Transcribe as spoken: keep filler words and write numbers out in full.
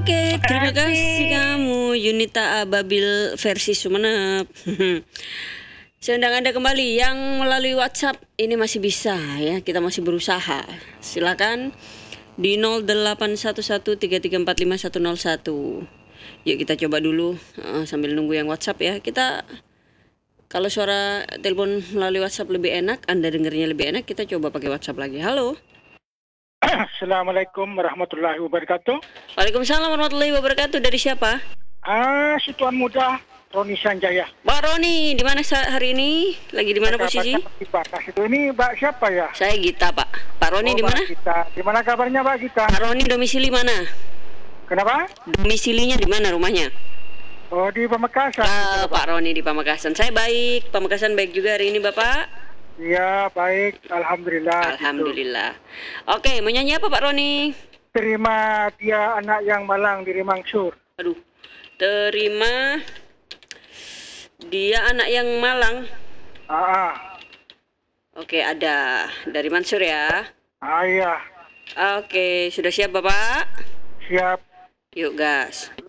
Oke, terima kasih kamu Yunita Ababil versi Sumenep. Saya undang Anda kembali yang melalui WhatsApp ini masih bisa ya, kita masih berusaha. Silakan di nol delapan satu satu tiga tiga empat lima satu nol satu. Yuk kita coba dulu uh, sambil nunggu yang WhatsApp ya. Kita kalau suara telepon melalui WhatsApp lebih enak, Anda dengarnya lebih enak, kita coba pakai WhatsApp lagi. Halo. Assalamualaikum warahmatullahi wabarakatuh. Waalaikumsalam warahmatullahi wabarakatuh. Dari siapa? Ah, si Tuan Muda Roni Sanjaya. Pak Roni, di mana hari ini? Lagi di mana posisi? Di batas itu. Ini Mbak siapa ya? Saya Gita, Pak. Pak Roni oh, di mana? Gita. Di mana kabarnya Mbak Gita? Pak Roni domisili mana? Kenapa? Domisilinya di mana rumahnya? Oh, di Pamekasan. Ah, Pak Roni di Pamekasan. Saya baik. Pamekasan baik juga hari ini, Bapak. Iya, baik. Alhamdulillah. Alhamdulillah. Gitu. Oke, mau nyanyi apa Pak Roni? Terima dia anak yang malang diri Mangsur. Aduh. Terima dia anak yang malang. Ah, ah. Oke, ada dari Mansur ya. Ah, iya. Oke, sudah siap Bapak? Siap. Yuk gas.